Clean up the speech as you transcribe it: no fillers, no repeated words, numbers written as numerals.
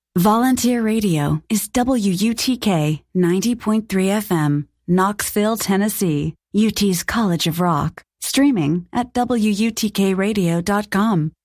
Volunteer Radio is WUTK 90.3 FM, Knoxville, Tennessee, UT's College of Rock. Streaming at WUTKRadio.com.